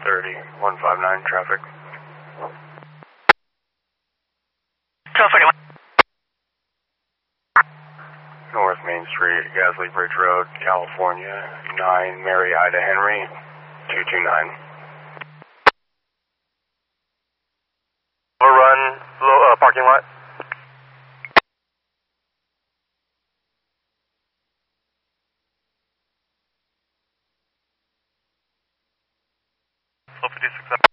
30, 159 traffic. 1241. North Main Street, Gasly Bridge Road, California, 9 Mary Ida Henry, 229. Overrun, parking lot. Low 56.